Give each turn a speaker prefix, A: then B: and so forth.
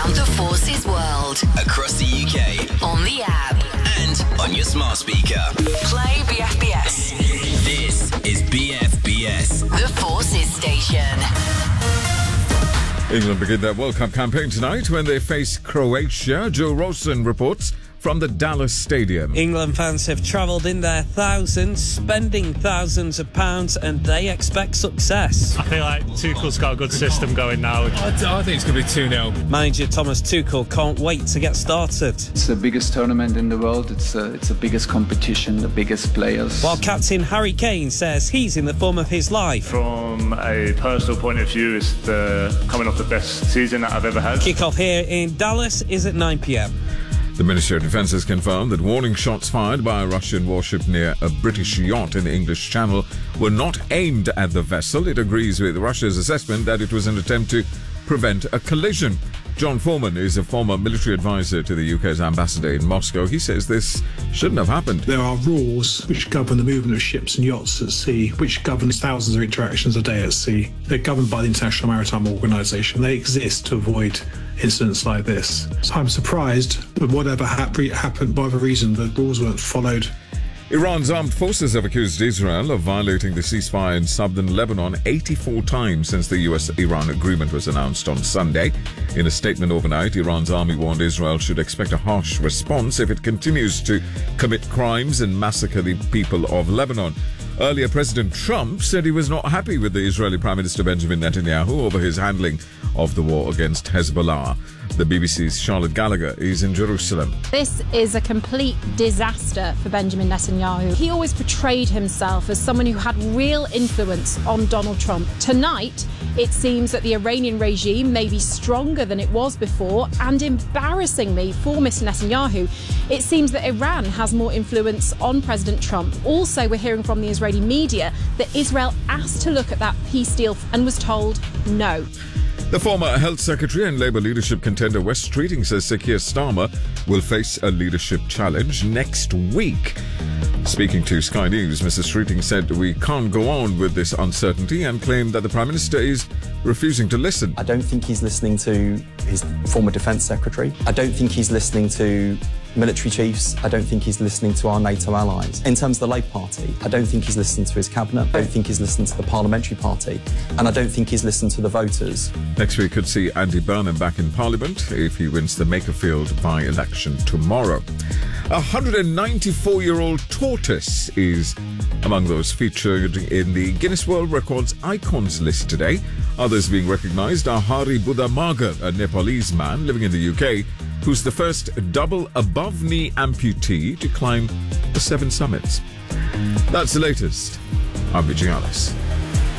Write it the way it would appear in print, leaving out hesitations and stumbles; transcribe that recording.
A: around the forces world.
B: Across the UK.
A: On the app.
B: And on your smart speaker.
A: Play BFBS.
B: This is BFBS.
A: The Forces Station.
C: England begin their World Cup campaign tonight when they face Croatia. Joe Rawson reports from the Dallas Stadium.
D: England fans have travelled in their thousands, spending thousands of pounds, and they expect success.
E: I feel like Tuchel's got a good system going now.
F: I think it's going to be 2-0.
D: Manager Thomas Tuchel can't wait to get started.
G: It's the biggest tournament in the world. It's the biggest competition, the biggest players.
D: While captain Harry Kane says he's in the form of his life.
E: From a personal point of view, it's coming off the best season that I've ever had.
D: Kick-off here in Dallas is at 9 p.m.
C: The Ministry of Defence has confirmed that warning shots fired by a Russian warship near a British yacht in the English Channel were not aimed at the vessel. It agrees with Russia's assessment that it was an attempt to prevent a collision. John Foreman is a former military advisor to the UK's ambassador in Moscow. He says this shouldn't have happened.
H: There are rules which govern the movement of ships and yachts at sea, which govern thousands of interactions a day at sea. They're governed by the International Maritime Organization. They exist to avoid incidents like this. So I'm surprised that whatever happened, by whatever reason, the rules weren't followed.
C: Iran's armed forces have accused Israel of violating the ceasefire in southern Lebanon 84 times since the US-Iran agreement was announced on Sunday. In a statement overnight, Iran's army warned Israel should expect a harsh response if it continues to commit crimes and massacre the people of Lebanon. Earlier, President Trump said he was not happy with the Israeli Prime Minister Benjamin Netanyahu over his handling of the war against Hezbollah. The BBC's Charlotte Gallagher is in Jerusalem.
I: This is a complete disaster for Benjamin Netanyahu. He always portrayed himself as someone who had real influence on Donald Trump. Tonight, it seems that the Iranian regime may be stronger than it was before, and embarrassingly for Mr. Netanyahu, it seems that Iran has more influence on President Trump. Also, we're hearing from the Israeli media that Israel asked to look at that peace deal and was told no.
C: The former Health Secretary and Labour leadership contender Wes Streeting says Sir Keir Starmer will face a leadership challenge next week. Speaking to Sky News, Mr. Streeting said we can't go on with this uncertainty and claimed that the Prime Minister is refusing to listen.
J: I don't think he's listening to his former Defence Secretary. I don't think he's listening to military chiefs. I don't think he's listening to our NATO allies. In terms of the Labour Party, I don't think he's listening to his cabinet. I don't think he's listening to the Parliamentary Party. And I don't think he's listened to the voters.
C: Next week could see Andy Burnham back in Parliament if he wins the Makerfield by-election tomorrow. A 194-year-old tortoise is among those featured in the Guinness World Records Icons list today. Others being recognised are Hari Buddha Magar, a Nepalese man living in the UK, who's the first double above-knee amputee to climb the 7 summits. That's the latest. I'm Vijay Alice.